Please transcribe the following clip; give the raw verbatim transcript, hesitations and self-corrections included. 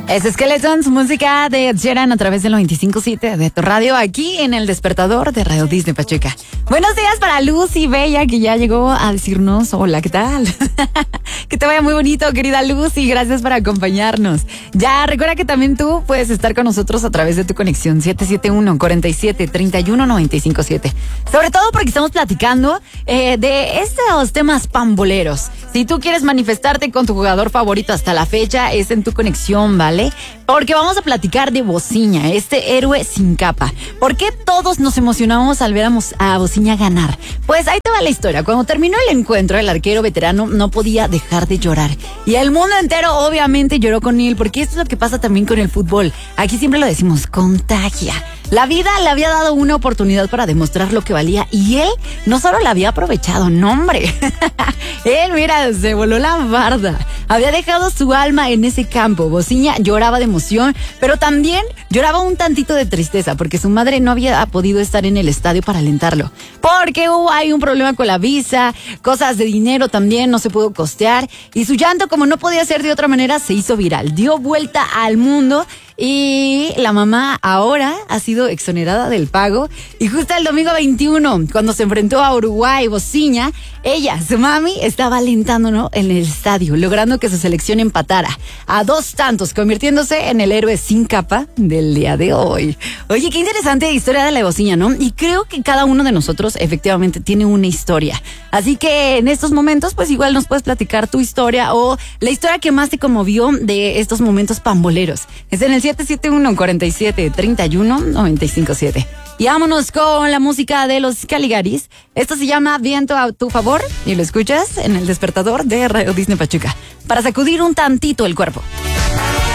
Es Skeletons, música de Ed Sheeran a través del noventa y cinco punto siete de tu radio, aquí en el despertador de Radio Disney Pachuca. Buenos días para Lucy Bella, que ya llegó a decirnos hola, ¿qué tal? Que te vaya muy bonito, querida Lucy, gracias por acompañarnos. Ya, recuerda que también tú puedes estar con nosotros a través de tu conexión siete siete uno, cuatro siete, tres uno, nueve cinco siete. Sobre todo porque estamos platicando eh, de estos temas pamboleros. Si tú quieres manifestarte con tu jugador favorito hasta la fecha, es en tu conexión, ¿vale? Porque vamos a platicar de Bociña, este héroe sin capa. ¿Por qué todos nos emocionamos al ver a Bociña ganar? Pues ahí te va la historia. Cuando terminó el encuentro, el arquero veterano no podía dejar de llorar. Y el mundo entero obviamente lloró con él, porque esto es lo que pasa también con el fútbol. Aquí siempre lo decimos, contagia. La vida le había dado una oportunidad para demostrar lo que valía y él no solo la había aprovechado, no hombre. Él, mira, se voló la barda. Había dejado su alma en ese campo. Bociña lloraba de emoción, pero también lloraba un tantito de tristeza porque su madre no había podido estar en el estadio para alentarlo. Porque hubo hay un problema con la visa, cosas de dinero también no se pudo costear y su llanto, como no podía ser de otra manera, se hizo viral. Dio vuelta al mundo. Y la mamá ahora ha sido exonerada del pago. Y justo el domingo veintiuno, cuando se enfrentó a Uruguay, Bociña, ella, su mami, estaba alentándonos en el estadio, logrando que su selección empatara a dos tantos, convirtiéndose en el héroe sin capa del día de hoy. Oye, qué interesante historia de la Bociña, ¿no? Y creo que cada uno de nosotros efectivamente tiene una historia. Así que en estos momentos, pues igual nos puedes platicar tu historia o la historia que más te conmovió de estos momentos pamboleros. Es en el siete siete uno, cuatro siete, tres uno, nueve cinco siete. Y vámonos con la música de los Caligaris. Esto se llama Viento a tu favor y lo escuchas en el despertador de Radio Disney Pachuca para sacudir un tantito el cuerpo.